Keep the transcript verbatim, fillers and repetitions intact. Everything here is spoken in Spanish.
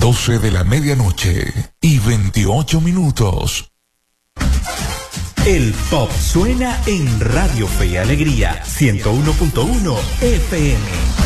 doce de la medianoche y veintiocho minutos. El pop suena en Radio Fe y Alegría ciento uno punto uno F M.